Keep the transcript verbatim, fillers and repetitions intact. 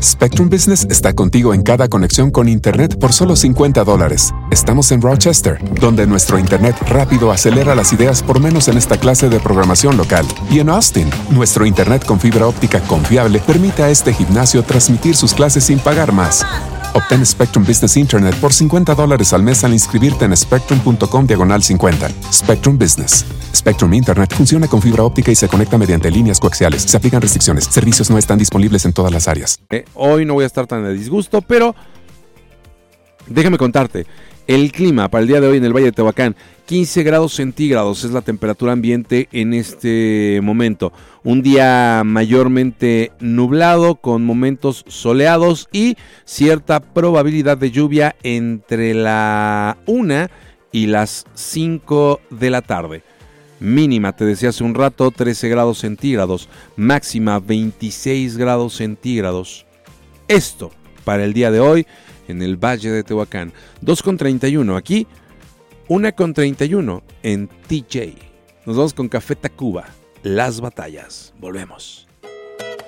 Spectrum Business está contigo en cada conexión con Internet por solo cincuenta dólares. Estamos en Rochester, donde nuestro Internet rápido acelera las ideas por menos en esta clase de programación local. Y en Austin, nuestro Internet con fibra óptica confiable permite a este gimnasio transmitir sus clases sin pagar más. Obtén Spectrum Business Internet por cincuenta dólares al mes al inscribirte en spectrum.com diagonal cincuenta. Spectrum Business. Spectrum Internet funciona con fibra óptica y se conecta mediante líneas coaxiales. Se aplican restricciones. Servicios no están disponibles en todas las áreas. Eh, hoy no voy a estar tan de disgusto, pero déjame contarte. El clima para el día de hoy en el Valle de Tehuacán, quince grados centígrados es la temperatura ambiente en este momento. Un día mayormente nublado con momentos soleados y cierta probabilidad de lluvia entre la una y las cinco de la tarde. Mínima, te decía hace un rato, trece grados centígrados. Máxima, veintiséis grados centígrados. Esto para el día de hoy en el Valle de Tehuacán. dos con treinta y uno aquí, una con treinta y uno en T J. Nos vamos con Café Tacuba, Las Batallas. Volvemos.